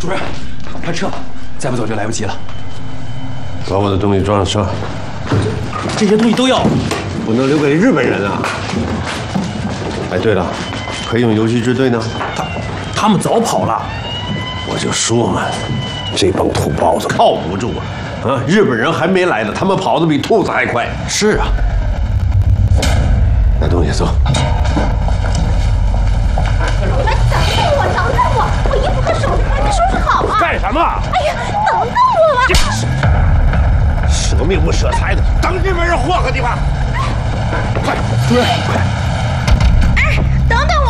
主任，快撤吧，再不走就来不及了。 把我的东西装上车。 这些东西都要， 不能留给日本人啊！哎，对了，可以用游击支队呢？ 他们早跑了。 我就说嘛，这帮土包子靠不住啊！啊，日本人还没来呢，他们跑得比兔子还快。 是啊。 带东西走。 等等我，我衣服和手还没收拾好啊！ 干什么？ 哎呀，等等我嘛！ 舍命不舍财的，等日本人祸害你吧！快，主任，快！ 哎，等等